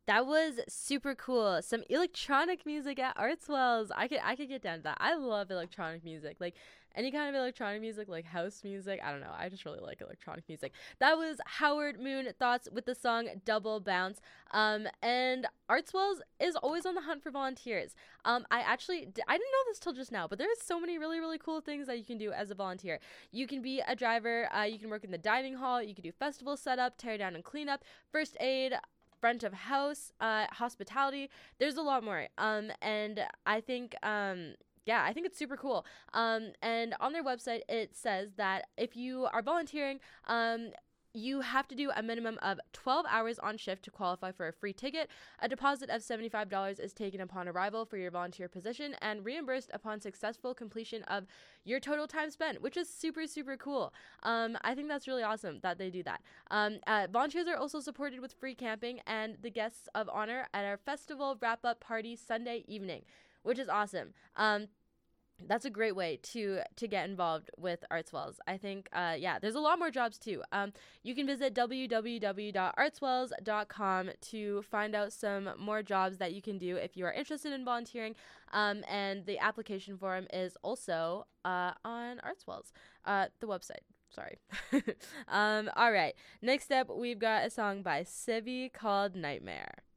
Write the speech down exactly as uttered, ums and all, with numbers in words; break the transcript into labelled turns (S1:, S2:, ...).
S1: That was super cool. Some electronic music at Artswells. I could I could get down to that. I love electronic music. Like any kind of electronic music, like house music. I don't know. I just really like electronic music. That was Howard Moon Thoughts with the song Double Bounce. Um, and Artswells is always on the hunt for volunteers. Um, I actually I didn't know this till just now, but there's so many really really cool things that you can do as a volunteer. You can be a driver. Uh, you can work in the dining hall. You can do festival setup, tear down and clean up, first aid, front of house, uh, hospitality. There's a lot more. Um, and I think, um, yeah, I think it's super cool. Um, and on their website, it says that if you are volunteering, um, you have to do a minimum of twelve hours on shift to qualify for a free ticket. A deposit of seventy-five dollars is taken upon arrival for your volunteer position and reimbursed upon successful completion of your total time spent, which is super, super cool. Um, I think that's really awesome that they do that. Um, uh, volunteers are also supported with free camping and the guests of honor at our festival wrap-up party Sunday evening, which is awesome. Um, that's a great way to to get involved with Artswells. I think, uh, yeah, there's a lot more jobs too. Um, you can visit w w w dot artswells dot com to find out some more jobs that you can do if you are interested in volunteering. Um, and the application form is also uh, on Artswells, uh, the website. Sorry. um, all right. Next up, we've got a song by Civi called Nightmare.